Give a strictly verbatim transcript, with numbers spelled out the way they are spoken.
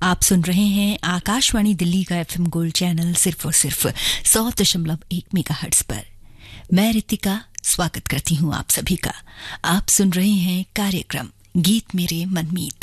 आप सुन रहे हैं आकाशवाणी दिल्ली का एफएम गोल्ड चैनल सिर्फ और सिर्फ सौ दशमलव एक मेगाहर्ट्ज पर। मैं रितिका स्वागत करती हूं आप सभी का। आप सुन रहे हैं कार्यक्रम गीत मेरे मनमीत।